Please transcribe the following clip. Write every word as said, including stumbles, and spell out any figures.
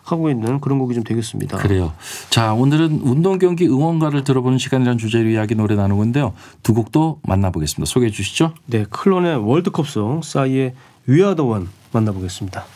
하고 있는 그런 곡이 좀 되겠습니다. 그래요. 자, 오늘은 운동 경기 응원가를 들어보는 시간이라는 주제로 이야기 노래 나누고 있는데요. 두 곡도 만나보겠습니다. 소개해 주시죠. 네, 클론의 월드컵송, 싸이의 We Are The One 만나보겠습니다.